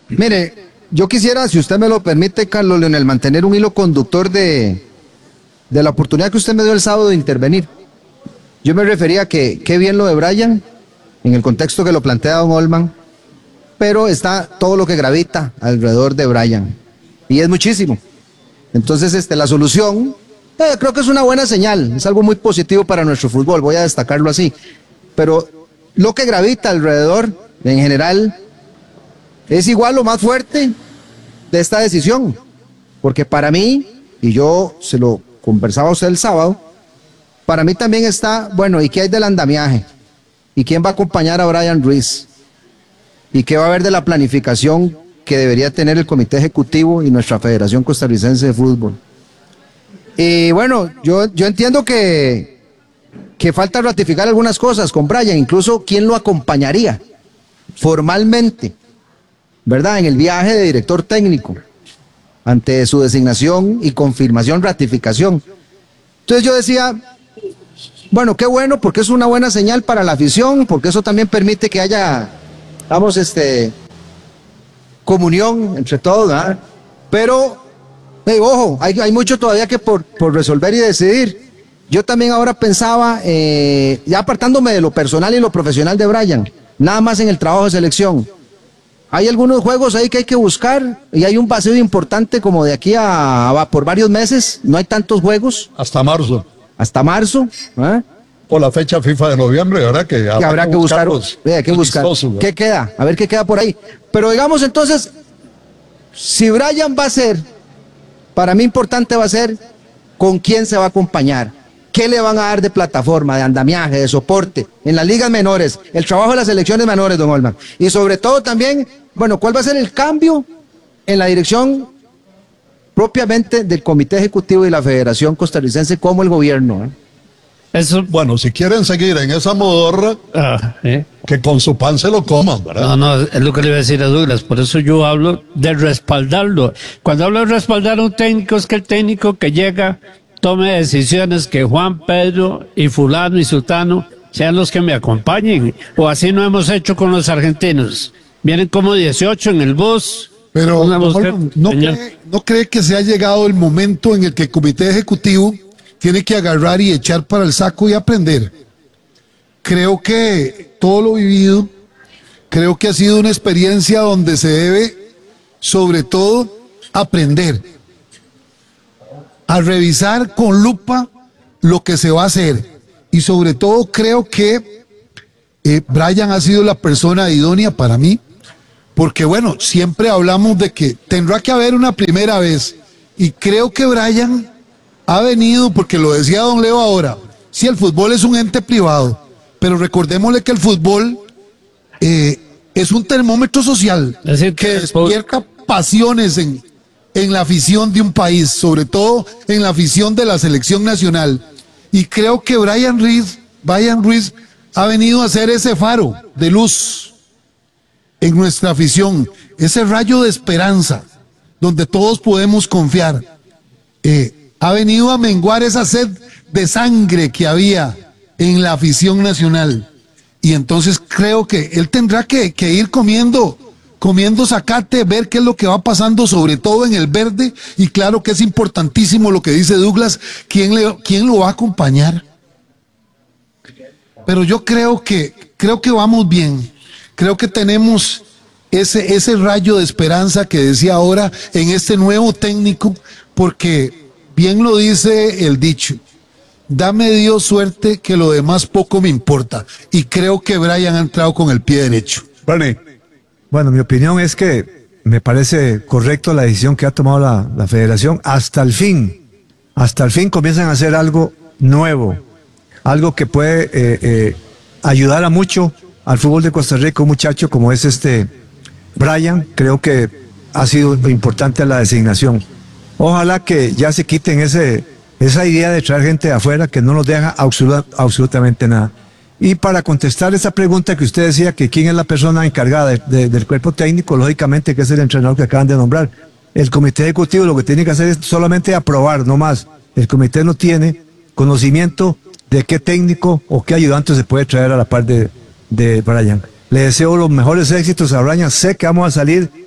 Mire, yo quisiera, si usted me lo permite, Carlos Leonel, mantener un hilo conductor de la oportunidad que usted me dio el sábado de intervenir. Yo me refería a que qué bien lo de Brian, en el contexto que lo plantea don Olman, pero está todo lo que gravita alrededor de Brian, y es muchísimo. Entonces, la solución, creo que es una buena señal, es algo muy positivo para nuestro fútbol, voy a destacarlo así, pero lo que gravita alrededor, en general, es igual o más fuerte de esta decisión, porque para mí, y yo se lo conversaba a usted el sábado, para mí también está, bueno, ¿y qué hay del andamiaje? ¿Y quién va a acompañar a Brian Ruiz? ¿Y qué va a haber de la planificación que debería tener el Comité Ejecutivo y nuestra Federación Costarricense de Fútbol? Y bueno, yo entiendo que falta ratificar algunas cosas con Brian, incluso quién lo acompañaría formalmente, ¿verdad? En el viaje de director técnico, ante su designación y confirmación, ratificación. Entonces yo decía, bueno, qué bueno, porque es una buena señal para la afición, porque eso también permite que haya, vamos, comunión entre todos, ¿verdad? Pero, ojo, hay mucho todavía que por resolver y decidir. Yo también ahora pensaba, ya apartándome de lo personal y lo profesional de Brian, nada más en el trabajo de selección. Hay algunos juegos ahí que hay que buscar y hay un vacío importante como de aquí a por varios meses, no hay tantos juegos. Hasta marzo. Hasta marzo. ¿Eh? O la fecha FIFA de noviembre, ¿verdad? Que habrá que buscar. Hay que buscar. ¿Qué queda? A ver qué queda por ahí. Pero digamos entonces, si Brian va a ser, para mí importante va a ser con quién se va a acompañar. ¿Qué le van a dar de plataforma, de andamiaje, de soporte en las ligas menores, el trabajo de las selecciones menores, don Olman? Y sobre todo también, bueno, ¿cuál va a ser el cambio en la dirección propiamente del Comité Ejecutivo y la Federación Costarricense como el gobierno? Eso, bueno, si quieren seguir en esa modorra, que con su pan se lo coman, ¿verdad? No, es lo que le iba a decir a Douglas, por eso yo hablo de respaldarlo. Cuando hablo de respaldar a un técnico, es que el técnico que llega tome decisiones, que Juan, Pedro y fulano y sultano sean los que me acompañen, o así no hemos hecho con los argentinos. Vienen como 18 en el bus. Pero ¿no cree que se ha llegado el momento en el que el Comité Ejecutivo tiene que agarrar y echar para el saco y aprender? Creo que todo lo vivido, creo que ha sido una experiencia donde se debe, sobre todo, aprender a revisar con lupa lo que se va a hacer. Y sobre todo creo que Brian ha sido la persona idónea para mí, porque bueno, siempre hablamos de que tendrá que haber una primera vez, y creo que Brian ha venido, porque lo decía don Leo ahora, sí, el fútbol es un ente privado, pero recordémosle que el fútbol es un termómetro social, que despierta pasiones en la afición de un país, sobre todo en la afición de la selección nacional. Y creo que Brian Ruiz ha venido a ser ese faro de luz en nuestra afición, ese rayo de esperanza donde todos podemos confiar. Ha venido a menguar esa sed de sangre que había en la afición nacional. Y entonces creo que él tendrá que ir comiendo zacate, ver qué es lo que va pasando, sobre todo en el verde. Y claro que es importantísimo lo que dice Douglas, quién lo va a acompañar. Pero yo creo que vamos bien. Creo que tenemos ese rayo de esperanza que decía ahora en este nuevo técnico, porque bien lo dice el dicho: dame Dios suerte, que lo demás poco me importa. Y creo que Brian ha entrado con el pie derecho. Bueno, mi opinión es que me parece correcto la decisión que ha tomado la federación. Hasta el fin comienzan a hacer algo nuevo, algo que puede ayudar a mucho al fútbol de Costa Rica. Un muchacho como es Brian, creo que ha sido importante la designación. Ojalá que ya se quiten esa idea de traer gente de afuera que no nos deja absolutamente nada. Y para contestar esa pregunta que usted decía, que quién es la persona encargada del cuerpo técnico, lógicamente que es el entrenador que acaban de nombrar. El comité ejecutivo lo que tiene que hacer es solamente aprobar, no más. El comité no tiene conocimiento de qué técnico o qué ayudante se puede traer a la par de Brian. Le deseo los mejores éxitos a Brian. Sé que vamos a salir